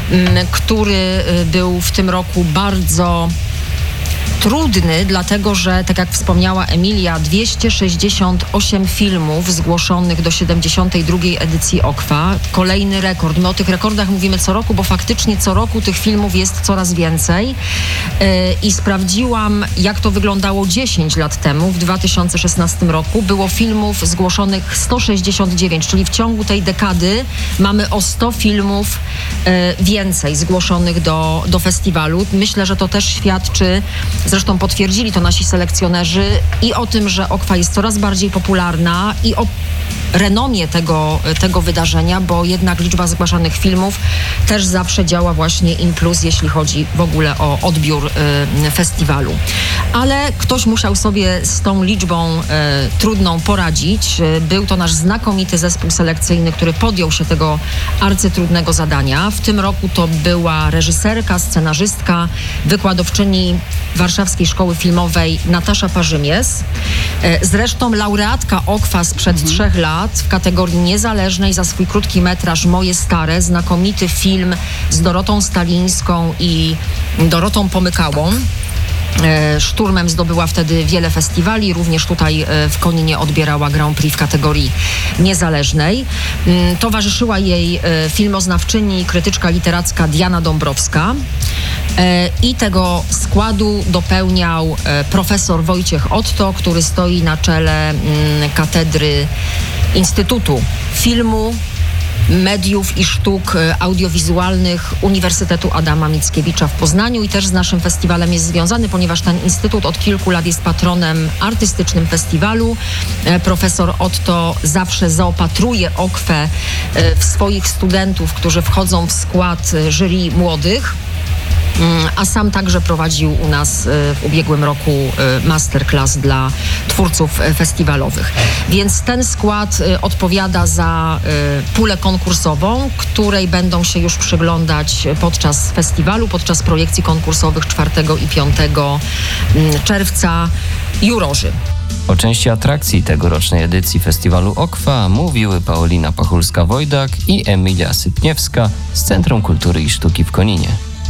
Speaker 5: który był w tym roku bardzo trudny, dlatego że, tak jak wspomniała Emilia, dwieście sześćdziesiąt osiem filmów zgłoszonych do siedemdziesiątej drugiej edycji Okwa. Kolejny rekord. My o tych rekordach mówimy co roku, bo faktycznie co roku tych filmów jest coraz więcej. Yy, I sprawdziłam, jak to wyglądało dziesięć lat temu. W dwa tysiące szesnastym roku było filmów zgłoszonych sto sześćdziesiąt dziewięć, czyli w ciągu tej dekady mamy o sto filmów yy, więcej zgłoszonych do, do festiwalu. Myślę, że to też świadczy zresztą potwierdzili to nasi selekcjonerzy, i o tym, że Okwa jest coraz bardziej popularna, i o renomie tego, tego wydarzenia, bo jednak liczba zgłaszanych filmów też zawsze działa właśnie in plus, jeśli chodzi w ogóle o odbiór y, festiwalu. Ale ktoś musiał sobie z tą liczbą y, trudną poradzić. Y, był to nasz znakomity zespół selekcyjny, który podjął się tego arcytrudnego zadania. W tym roku to była reżyserka, scenarzystka, wykładowczyni Warszawskiej Szkoły Filmowej Natasza Parzymies. Y, zresztą laureatka Okwa sprzed mhm. trzech lat w kategorii niezależnej za swój krótki metraż Moje Stare, znakomity film z Dorotą Stalińską i Dorotą Pomykałą. Szturmem zdobyła wtedy wiele festiwali, również tutaj w Koninie odbierała Grand Prix w kategorii niezależnej. Towarzyszyła jej filmoznawczyni i krytyczka literacka Diana Dąbrowska, i tego składu dopełniał profesor Wojciech Otto, który stoi na czele katedry Instytutu Filmu, Mediów i Sztuk Audiowizualnych Uniwersytetu Adama Mickiewicza w Poznaniu, i też z naszym festiwalem jest związany, ponieważ ten instytut od kilku lat jest patronem artystycznym festiwalu. Profesor Otto zawsze zaopatruje Okwę w swoich studentów, którzy wchodzą w skład jury młodych, a sam także prowadził u nas w ubiegłym roku masterclass dla twórców festiwalowych. Więc ten skład odpowiada za pulę konkursową, której będą się już przyglądać podczas festiwalu, podczas projekcji konkursowych czwartego i piątego czerwca jurorzy.
Speaker 2: O części atrakcji tegorocznej edycji festiwalu Okwa mówiły Paulina Pachulska-Wojdak i Emilia Sypniewska z Centrum Kultury i Sztuki w Koninie.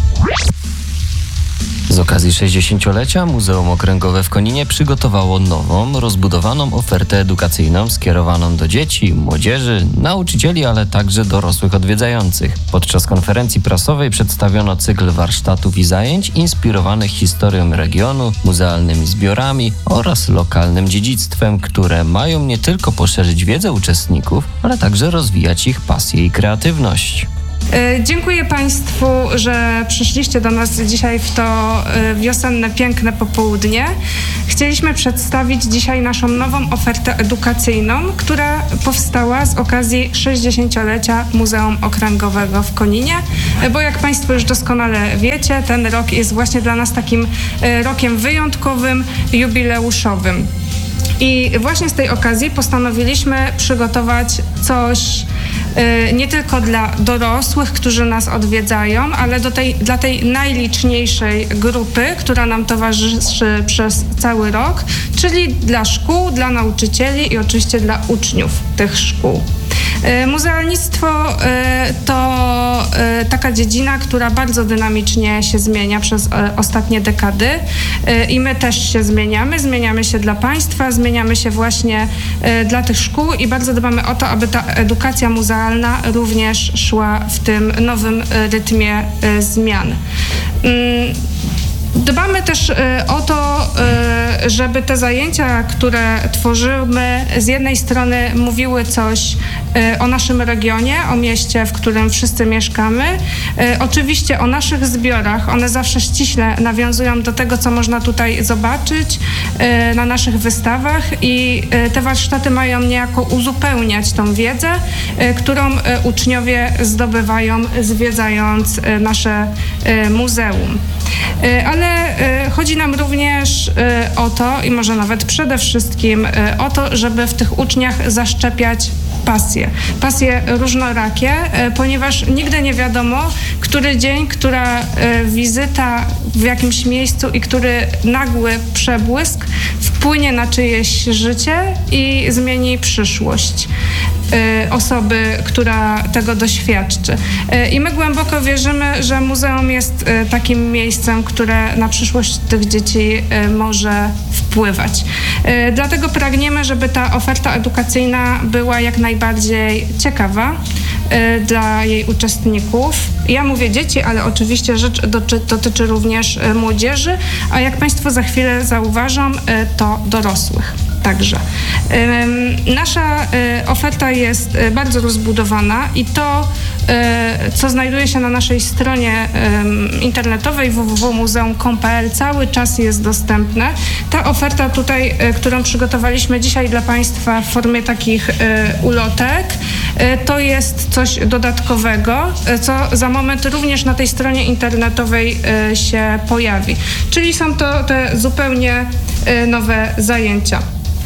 Speaker 2: Z okazji sześćdziesięciolecia Muzeum Okręgowe w Koninie przygotowało nową, rozbudowaną ofertę edukacyjną skierowaną do dzieci, młodzieży, nauczycieli, ale także dorosłych odwiedzających. Podczas konferencji prasowej przedstawiono cykl warsztatów i zajęć inspirowanych historią regionu, muzealnymi zbiorami oraz lokalnym dziedzictwem, które mają nie tylko poszerzyć wiedzę uczestników, ale także rozwijać ich pasję i kreatywność.
Speaker 3: Dziękuję Państwu, że przyszliście do nas dzisiaj w to wiosenne, piękne popołudnie. Chcieliśmy przedstawić dzisiaj naszą nową ofertę edukacyjną, która powstała z okazji sześćdziesięciolecia Muzeum Okręgowego w Koninie, bo jak Państwo już doskonale wiecie, ten rok jest właśnie dla nas takim rokiem wyjątkowym, jubileuszowym. I właśnie z tej okazji postanowiliśmy przygotować coś y, nie tylko dla dorosłych, którzy nas odwiedzają, ale do tej, dla tej najliczniejszej grupy, która nam towarzyszy przez cały rok, czyli dla szkół, dla nauczycieli i oczywiście dla uczniów tych szkół. Muzealnictwo to taka dziedzina, która bardzo dynamicznie się zmienia przez ostatnie dekady i my też się zmieniamy. Zmieniamy się dla państwa, zmieniamy się właśnie dla tych szkół i bardzo dbamy o to, aby ta edukacja muzealna również szła w tym nowym rytmie zmian. Dbamy też o to, żeby te zajęcia, które tworzymy, z jednej strony mówiły coś o naszym regionie, o mieście, w którym wszyscy mieszkamy. Oczywiście o naszych zbiorach. One zawsze ściśle nawiązują do tego, co można tutaj zobaczyć na naszych wystawach i te warsztaty mają niejako uzupełniać tą wiedzę, którą uczniowie zdobywają, zwiedzając nasze muzeum. Ale chodzi nam również o to, i może nawet przede wszystkim o to, żeby w tych uczniach zaszczepiać pasje. Pasje różnorakie, ponieważ nigdy nie wiadomo, który dzień, która wizyta w jakimś miejscu i który nagły przebłysk wpłynie na czyjeś życie i zmieni przyszłość osoby, która tego doświadczy. I my głęboko wierzymy, że muzeum jest takim miejscem, które na przyszłość tych dzieci może wpływać. Dlatego pragniemy, żeby ta oferta edukacyjna była jak najbardziej ciekawa dla jej uczestników. Ja mówię dzieci, ale oczywiście rzecz dotyczy również młodzieży, a jak Państwo za chwilę zauważą, to dorosłych także. Nasza oferta jest bardzo rozbudowana i to co znajduje się na naszej stronie internetowej w w w kropka muzeum kropka com kropka p l, cały czas jest dostępne. Ta oferta tutaj, którą przygotowaliśmy dzisiaj dla Państwa w formie takich ulotek, to jest coś dodatkowego, co za moment również na tej stronie internetowej się pojawi. Czyli są to te zupełnie nowe zajęcia.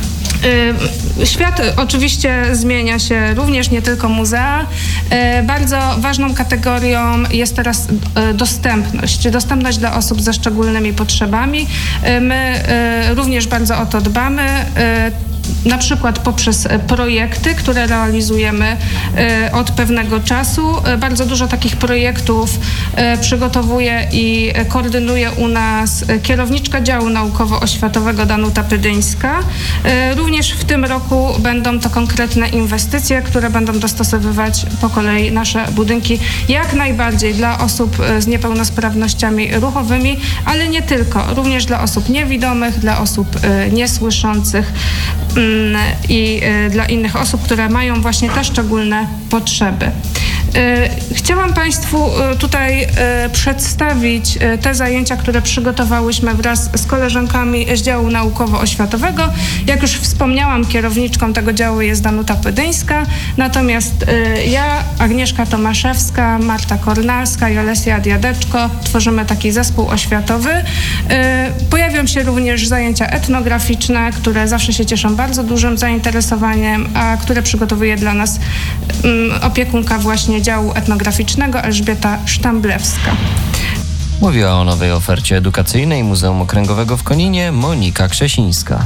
Speaker 3: Świat oczywiście zmienia się, również nie tylko muzea. Bardzo ważną kategorią jest teraz dostępność. Dostępność dla osób ze szczególnymi potrzebami. My również bardzo o to dbamy. Na przykład poprzez projekty, które realizujemy od pewnego czasu. Bardzo dużo takich projektów przygotowuje i koordynuje u nas kierowniczka działu naukowo-oświatowego Danuta Pydyńska. Również w tym roku będą to konkretne inwestycje, które będą dostosowywać po kolei nasze budynki jak najbardziej dla osób z niepełnosprawnościami ruchowymi, ale nie tylko, również dla osób niewidomych, dla osób niesłyszących i dla innych osób, które mają właśnie te szczególne potrzeby. Chciałam Państwu tutaj przedstawić te zajęcia, które przygotowałyśmy wraz z koleżankami z działu naukowo-oświatowego. Jak już wspomniałam, kierowniczką tego działu jest Danuta Pydyńska, natomiast ja, Agnieszka Tomaszewska, Marta Kornalska i Olesia Diadeczko tworzymy taki zespół oświatowy. Pojawią się również zajęcia etnograficzne, które zawsze się cieszą bardzo dużym zainteresowaniem, a które przygotowuje dla nas opiekunka właśnie działu etnograficznego Elżbieta Sztamblewska.
Speaker 2: Mówiła o nowej ofercie edukacyjnej Muzeum Okręgowego w Koninie Monika Krzesińska.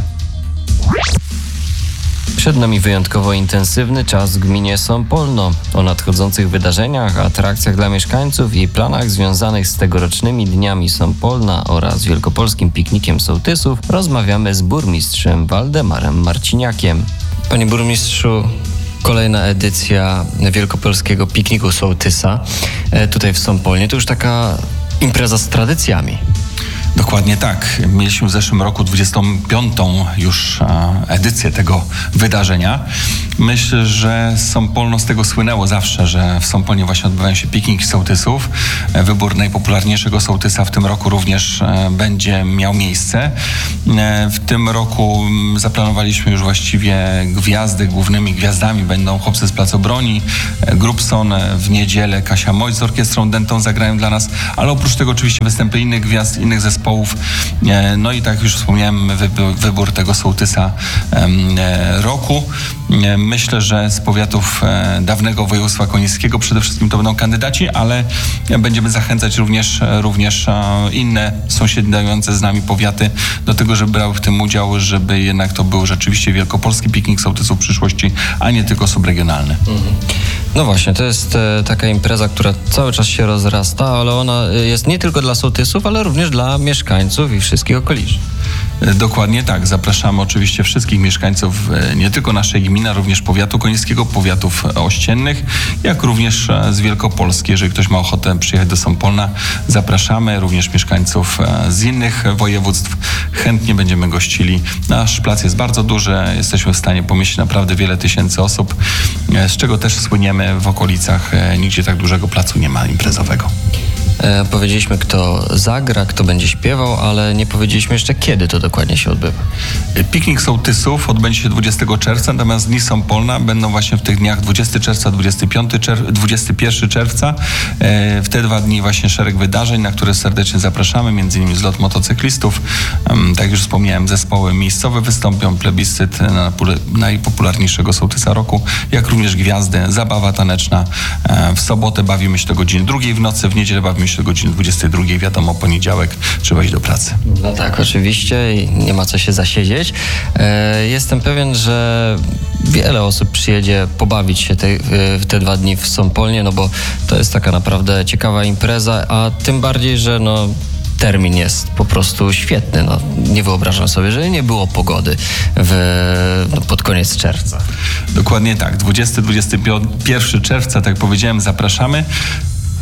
Speaker 2: Przed nami wyjątkowo intensywny czas w gminie Sąpolno. O nadchodzących wydarzeniach, atrakcjach dla mieszkańców i planach związanych z tegorocznymi Dniami Sąpolna oraz Wielkopolskim Piknikiem Sołtysów rozmawiamy z burmistrzem Waldemarem Marciniakiem. Panie burmistrzu, kolejna edycja Wielkopolskiego Pikniku Sołtysa tutaj w Sąpolnie. To już taka impreza z tradycjami.
Speaker 9: Dokładnie tak. Mieliśmy w zeszłym roku dwudziestą piątą już edycję tego wydarzenia. Myślę, że Sąpolno z tego słynęło zawsze, że w Sąpolnie właśnie odbywają się pikniki sołtysów. Wybór najpopularniejszego sołtysa w tym roku również będzie miał miejsce. W tym roku zaplanowaliśmy już właściwie gwiazdy. Głównymi gwiazdami będą chłopcy z Placu Broni, Grupson, w niedzielę Kasia Mojc z orkiestrą Dentą zagrają dla nas, ale oprócz tego oczywiście występy innych gwiazd, innych zespołów. No i tak już wspomniałem, wybór tego sołtysa roku. Myślę, że z powiatów dawnego województwa konińskiego przede wszystkim to będą kandydaci, ale będziemy zachęcać również, również inne sąsiadujące z nami powiaty do tego, żeby brały w tym udział, żeby jednak to był rzeczywiście wielkopolski piknik sołtysów przyszłości, a nie tylko subregionalny.
Speaker 2: No właśnie, to jest e, taka impreza, która cały czas się rozrasta, ale ona jest nie tylko dla sołtysów, ale również dla mieszkańców i wszystkich okolic.
Speaker 9: Dokładnie tak. Zapraszamy oczywiście wszystkich mieszkańców nie tylko naszej gminy, a również powiatu konińskiego, powiatów ościennych, jak również z Wielkopolski. Jeżeli ktoś ma ochotę przyjechać do Sąpolna, zapraszamy również mieszkańców z innych województw. Chętnie będziemy gościli. Nasz plac jest bardzo duży, jesteśmy w stanie pomieścić naprawdę wiele tysięcy osób, z czego też słyniemy w okolicach. Nigdzie tak dużego placu nie ma imprezowego.
Speaker 2: E, powiedzieliśmy, kto zagra, kto będzie śpiewał, ale nie powiedzieliśmy jeszcze, kiedy to dokładnie się odbywa.
Speaker 9: Piknik sołtysów odbędzie się dwudziestego czerwca, natomiast Dni Sąpolna będą właśnie w tych dniach dwudziestego czerwca, dwudziestego pierwszego czerwca. E, w te dwa dni właśnie szereg wydarzeń, na które serdecznie zapraszamy, między innymi zlot motocyklistów. E, tak jak już wspomniałem, zespoły miejscowe wystąpią, plebiscyt na najpopularniejszego sołtysa roku, jak również gwiazdy, zabawa taneczna. E, w sobotę bawimy się do godziny drugiej w nocy, w niedzielę bawimy się do godziny dwudziestej drugiej. Wiadomo, poniedziałek trzeba iść do pracy.
Speaker 2: No tak, oczywiście i nie ma co się zasiedzieć. E, jestem pewien, że wiele osób przyjedzie pobawić się te, w te dwa dni w Sąpolnie, no bo to jest taka naprawdę ciekawa impreza, a tym bardziej, że no termin jest po prostu świetny. No, nie wyobrażam sobie, że nie było pogody w, no, pod koniec czerwca.
Speaker 9: Dokładnie tak. dwudziestego do dwudziestego pierwszego czerwca, tak jak powiedziałem, zapraszamy.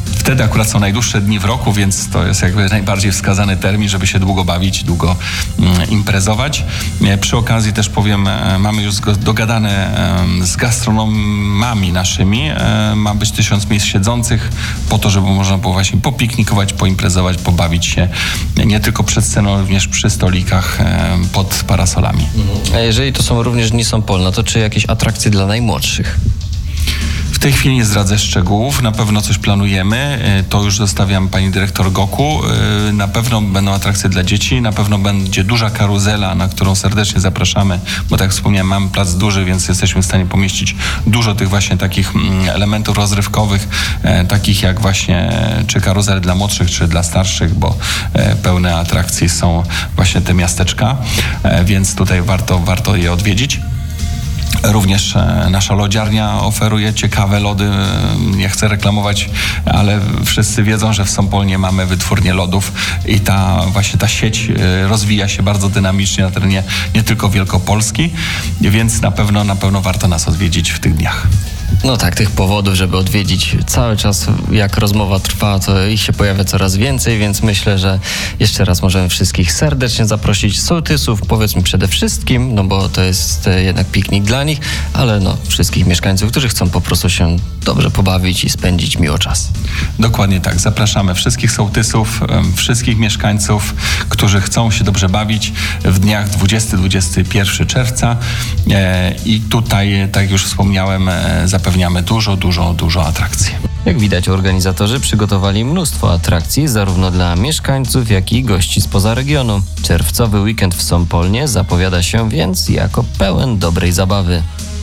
Speaker 9: Wtedy akurat są najdłuższe dni w roku, więc to jest jakby najbardziej wskazany termin, żeby się długo bawić, długo mm, imprezować. E, przy okazji też powiem, e, mamy już zgo- dogadane e, z gastronomami naszymi. E, ma być tysiąc miejsc siedzących po to, żeby można było właśnie popiknikować, poimprezować, pobawić się nie tylko przed sceną, również przy stolikach e, pod parasolami.
Speaker 2: A jeżeli to są również dni Sąpolna, to czy jakieś atrakcje dla najmłodszych?
Speaker 9: W tej chwili nie zdradzę szczegółów, na pewno coś planujemy, to już zostawiam pani dyrektor Goku. Na pewno będą atrakcje dla dzieci, na pewno będzie duża karuzela, na którą serdecznie zapraszamy, bo tak jak wspomniałem, mamy plac duży, więc jesteśmy w stanie pomieścić dużo tych właśnie takich elementów rozrywkowych, takich jak właśnie czy karuzele dla młodszych, czy dla starszych, bo pełne atrakcji są właśnie te miasteczka, więc tutaj warto, warto je odwiedzić. Również nasza lodziarnia oferuje ciekawe lody. Nie chcę reklamować, ale wszyscy wiedzą, że w Sąpolnie mamy wytwórnię lodów i ta właśnie ta sieć rozwija się bardzo dynamicznie na terenie nie tylko Wielkopolski, więc na pewno, na pewno warto nas odwiedzić w tych dniach.
Speaker 2: No tak, tych powodów, żeby odwiedzić cały czas, jak rozmowa trwa, to ich się pojawia coraz więcej, więc myślę, że jeszcze raz możemy wszystkich serdecznie zaprosić. Sołtysów, powiedzmy przede wszystkim, no bo to jest jednak piknik dla nich, ale no wszystkich mieszkańców, którzy chcą po prostu się dobrze pobawić i spędzić miło czas.
Speaker 9: Dokładnie tak. Zapraszamy wszystkich sołtysów, wszystkich mieszkańców, którzy chcą się dobrze bawić w dniach dwudziestego do dwudziestego pierwszego czerwca i tutaj, tak jak już wspomniałem, zapewniamy dużo, dużo, dużo atrakcji.
Speaker 2: Jak widać, organizatorzy przygotowali mnóstwo atrakcji zarówno dla mieszkańców, jak i gości spoza regionu. Czerwcowy weekend w Sąpolnie zapowiada się więc jako pełen dobrej zabawy.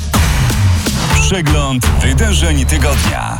Speaker 1: Przegląd wydarzeń tygodnia.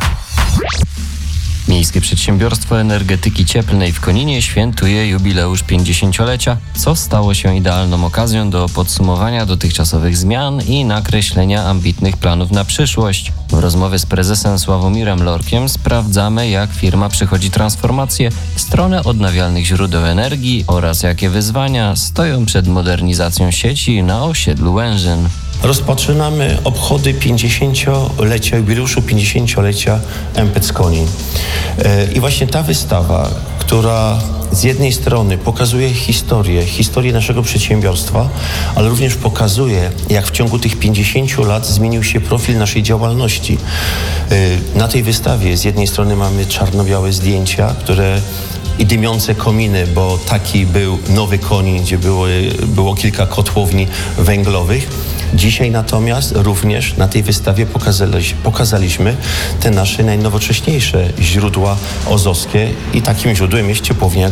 Speaker 2: Miejskie Przedsiębiorstwo Energetyki Cieplnej w Koninie świętuje jubileusz pięćdziesięciolecia, co stało się idealną okazją do podsumowania dotychczasowych zmian i nakreślenia ambitnych planów na przyszłość. W rozmowie z prezesem Sławomirem Lorkiem sprawdzamy, jak firma przechodzi transformację w stronę odnawialnych źródeł energii oraz jakie wyzwania stoją przed modernizacją sieci na osiedlu Łężyn.
Speaker 10: Rozpoczynamy obchody pięćdziesięciolecia, jubileuszu pięćdziesięciolecia M P C Konin. I właśnie ta wystawa, która z jednej strony pokazuje historię, historię naszego przedsiębiorstwa, ale również pokazuje, jak w ciągu tych pięćdziesięciu lat zmienił się profil naszej działalności. Na tej wystawie z jednej strony mamy czarno-białe zdjęcia, które i dymiące kominy, bo taki był Nowy Konin, gdzie było, było kilka kotłowni węglowych. Dzisiaj natomiast również na tej wystawie pokazaliśmy, pokazaliśmy te nasze najnowocześniejsze źródła ozowskie i takim źródłem jest ciepłownia